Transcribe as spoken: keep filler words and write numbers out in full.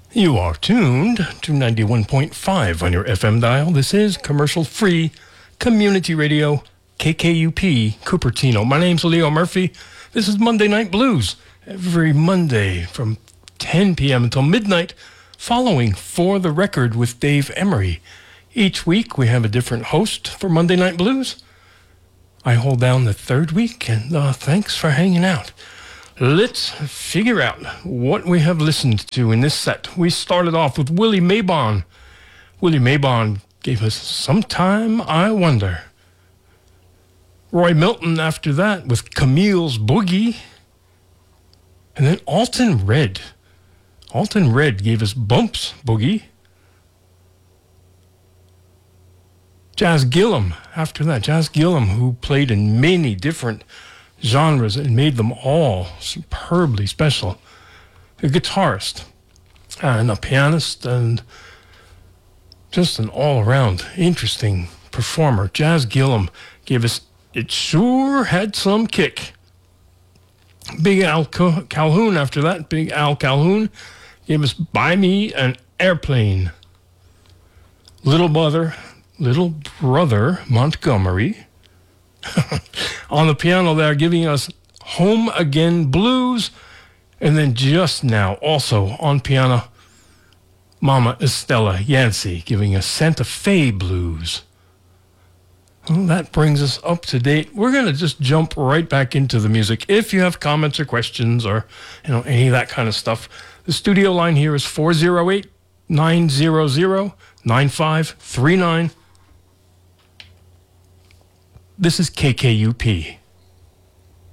You are tuned to ninety-one point five on your F M dial. This is commercial-free community radio, K K U P, Cupertino. My name's Leo Murphy. This is Monday Night Blues. Every Monday from ten p.m. until midnight, following For the Record with Dave Emery. Each week we have a different host for Monday Night Blues. I hold down the third week, and uh, thanks for hanging out. Let's figure out what we have listened to in this set. We started off with Willie Mabon. Willie Mabon gave us Sometime I Wonder. Roy Milton after that with Camille's Boogie. And then Alton Red. Alton Red gave us Bumps Boogie. Jazz Gillum after that. Jazz Gillum, who played in many different genres and made them all superbly special. A guitarist and a pianist and just an all-around interesting performer. Jazz Gillum gave us It Sure Had Some Kick. Big Al Calhoun after that. Big Al Calhoun gave us Buy Me an Airplane. Little Brother, Little Brother Montgomery on the piano there, giving us Home Again Blues. And then just now, also on piano, Mama Estella Yancey giving us Santa Fe Blues. Well, that brings us up to date. We're going to just jump right back into the music. If you have comments or questions or you know any of that kind of stuff, the studio line here is four oh eight, nine hundred, nine five three nine. This is K K U P.